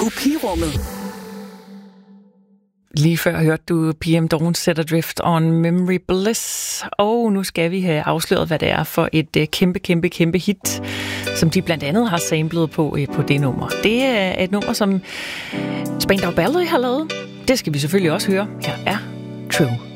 Kopirummet. Lige før hørte du PM Dawn Set Adrift on Memory Bliss, og nu skal vi have afsløret, hvad det er for et kæmpe hit, som de blandt andet har samlet på det nummer. Det er et nummer, som Spandau Ballet har lavet. Det skal vi selvfølgelig også høre. Her er True.